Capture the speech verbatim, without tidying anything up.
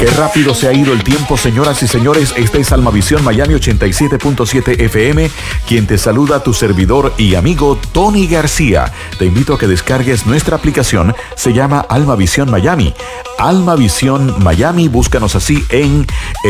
Qué rápido se ha ido el tiempo, señoras y señores. Esta es Almavisión Miami ochenta y siete punto siete F M, quien te saluda, tu servidor y amigo Tony García. Te invito a que descargues nuestra aplicación, se llama Almavisión Miami. Almavisión Miami, búscanos así en